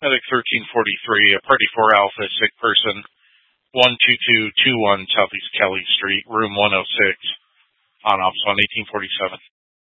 Medic 1343, a Party 4 Alpha, sick person, 12221 Southeast Kelly Street, room 106, on Ops 1 1847.